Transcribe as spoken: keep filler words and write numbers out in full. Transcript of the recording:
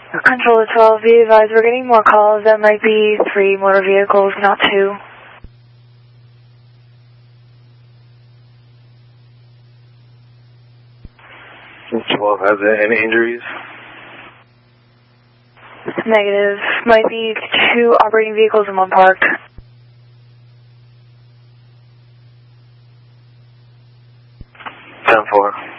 Control to twelve, be advised we're getting more calls. That might be three motor vehicles, not two. twelve, has there any injuries? Negative. Might be two operating vehicles and one parked. ten four.